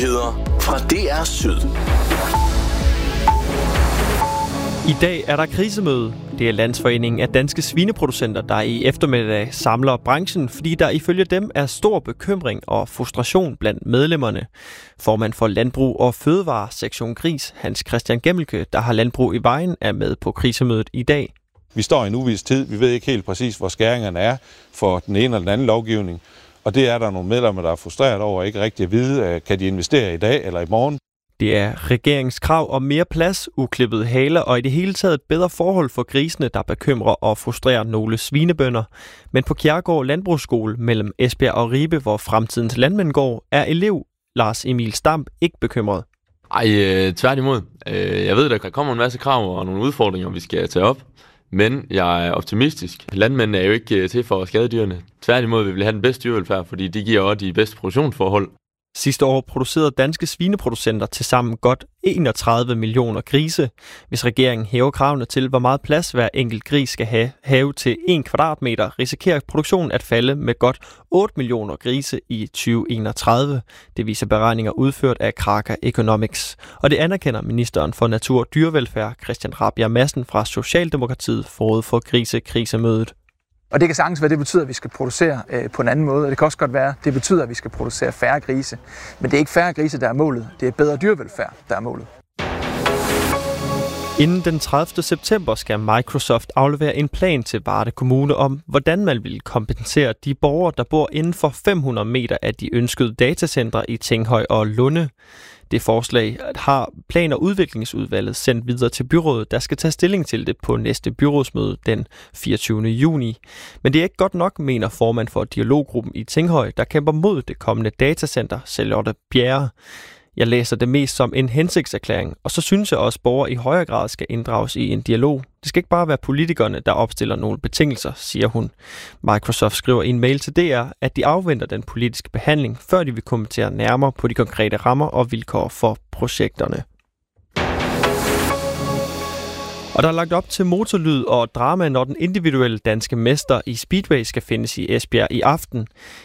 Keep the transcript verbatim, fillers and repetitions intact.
Nyheder fra D R Syd. I dag er der krisemøde. Det er Landsforeningen af Danske Svineproducenter, der i eftermiddag samler branchen, fordi der ifølge dem er stor bekymring og frustration blandt medlemmerne. Formand for Landbrug og Fødevare Sektion Gris, Hans Christian Gemmelke, der har landbrug i Vejen, er med på krisemødet i dag. Vi står i en uvis tid. Vi ved ikke helt præcis, hvor skæringerne er for den ene eller den anden lovgivning. Og det er der nogle medlemmer, der er frustreret over ikke rigtig at vide, kan de investere i dag eller i morgen. Det er regeringskrav om mere plads, uklippede haler og i det hele taget bedre forhold for grisene, der bekymrer og frustrerer nogle svinebønder. Men på Kjærgaard Landbrugsskole mellem Esbjerg og Ribe, hvor fremtidens landmænd går, er elev Lars Emil Stamp ikke bekymret. Ej, øh, tværtimod. Øh, jeg ved, der kommer en masse krav og nogle udfordringer, vi skal tage op. Men jeg er optimistisk. Landmændene er jo ikke til for at skade dyrene. Tværtimod vil vi have den bedste dyrevelfærd, fordi de giver også de bedste produktionsforhold. Sidste år producerede danske svineproducenter til sammen godt enogtredive millioner grise. Hvis regeringen hæver kravene til, hvor meget plads hver enkelt gris skal have, have til en kvadratmeter, risikerer produktionen at falde med godt otte millioner grise i tyve enogtredive. Det viser beregninger udført af Kraka Economics. Og det anerkender ministeren for natur og dyrevelfærd, Christian Rabjerg Madsen fra Socialdemokratiet, forud for grisekrisemødet. Og det kan sagtens være, det betyder, at vi skal producere øh, på en anden måde, og det kan også godt være, at det betyder, at vi skal producere færre grise. Men det er ikke færre grise, der er målet. Det er bedre dyrevelfærd, der er målet. Inden den tredivte september skal Microsoft aflevere en plan til Varde Kommune om, hvordan man vil kompensere de borgere, der bor inden for fem hundrede meter af de ønskede datacentre i Tinghøj og Lunde. Det forslag har Plan- og Udviklingsudvalget sendt videre til byrådet, der skal tage stilling til det på næste byrådsmøde den fireogtyvende juni. Men det er ikke godt nok, mener formand for dialoggruppen i Tinghøj, der kæmper mod det kommende datacenter, Charlotte Bjerre. Jeg læser det mest som en hensigtserklæring, og så synes jeg også, at borgere i højere grad skal inddrages i en dialog. Det skal ikke bare være politikerne, der opstiller nogle betingelser, siger hun. Microsoft skriver i en mail til D R, at de afventer den politiske behandling, før de vil kommentere nærmere på de konkrete rammer og vilkår for projekterne. Og der er lagt op til motorlyd og drama, når den individuelle danske mester i Speedway skal findes i Esbjerg i aften.